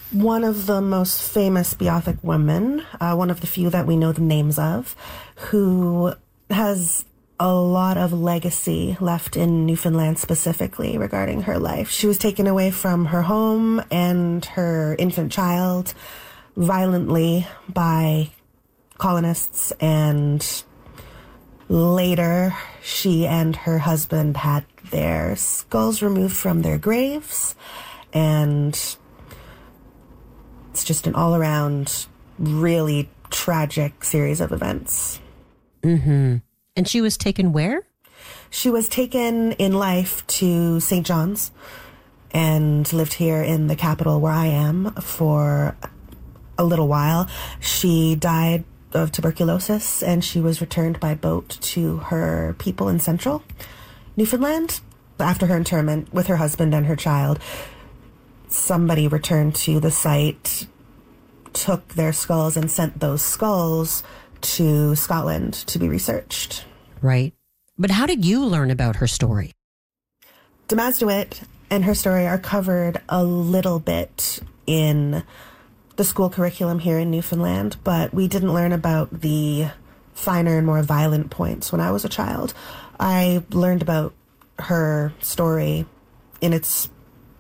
one of the most famous Beothuk women, one of the few that we know the names of, who has a lot of legacy left in Newfoundland specifically regarding her life. She was taken away from her home and her infant child violently by colonists, and later she and her husband had their skulls removed from their graves, and it's just an all-around really tragic series of events. Mm-hmm. And she was taken where? She was taken in life to St. John's and lived here in the capital where I am for a little while. She died of tuberculosis, and she was returned by boat to her people in central Newfoundland. After her interment with her husband and her child, somebody returned to the site, took their skulls, and sent those skulls to Scotland to be researched. Right. But how did you learn about her story? Damaz DeWitt and her story are covered a little bit in the school curriculum here in Newfoundland, but we didn't learn about the finer and more violent points when I was a child. I learned about her story in its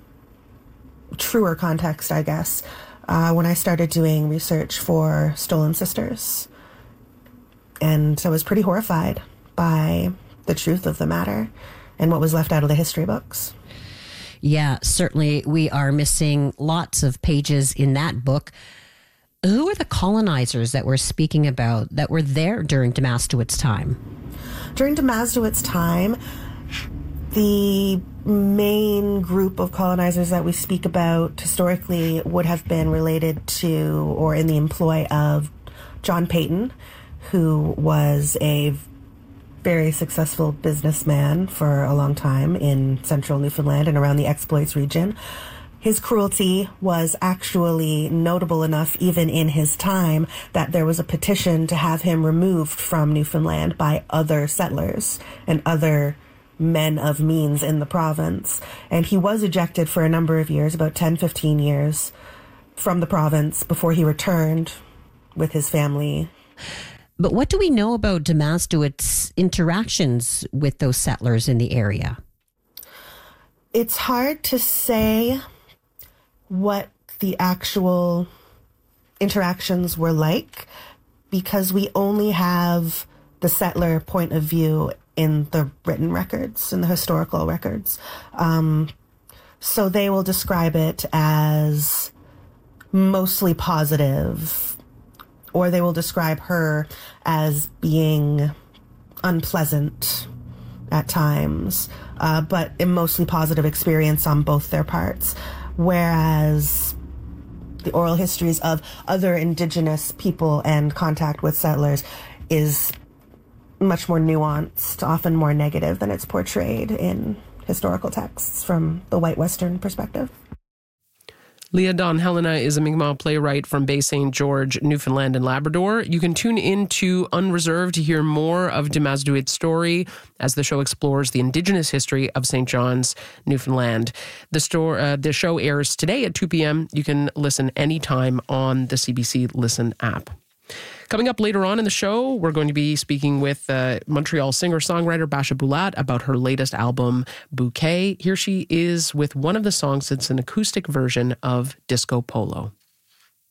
truer context, I guess, when I started doing research for Stolen Sisters. And I was pretty horrified by the truth of the matter and what was left out of the history books. Yeah, certainly we are missing lots of pages in that book. Who are the colonizers that we're speaking about that were there during Damaz DeWitt's time? During Damaz DeWitt's time, the main group of colonizers that we speak about historically would have been related to or in the employ of John Peyton, who was a very successful businessman for a long time in central Newfoundland and around the Exploits region. His cruelty was actually notable enough even in his time that there was a petition to have him removed from Newfoundland by other settlers and other men of means in the province. And he was ejected for a number of years, about 10, 15 years, from the province before he returned with his family. But what do we know about Damaz DeWitt's interactions with those settlers in the area? It's hard to say what the actual interactions were like because we only have the settler point of view in the written records, in the historical records. So they will describe it as mostly positive, or they will describe her as being unpleasant at times, but a mostly positive experience on both their parts. Whereas the oral histories of other Indigenous people and contact with settlers is much more nuanced, often more negative than it's portrayed in historical texts from the white Western perspective. Leah Don Helena is a Mi'kmaq playwright from Bay St. George, Newfoundland and Labrador. You can tune in to Unreserved to hear more of Damaz DeWitt's story as the show explores the Indigenous history of St. John's, Newfoundland. The show airs today at 2 p.m. You can listen anytime on the CBC Listen app. Coming up later on in the show, we're going to be speaking with Montreal singer-songwriter Basha Bulat about her latest album, Bouquet. Here she is with one of the songs that's an acoustic version of Disco Polo.